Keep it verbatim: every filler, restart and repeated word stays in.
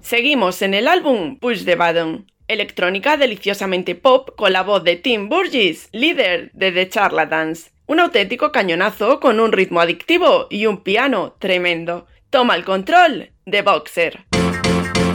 Seguimos en el álbum Push the Button, electrónica deliciosamente pop con la voz de Tim Burgess, líder de The Charlatans. Un auténtico cañonazo con un ritmo adictivo y un piano tremendo. Toma el control de Boxer.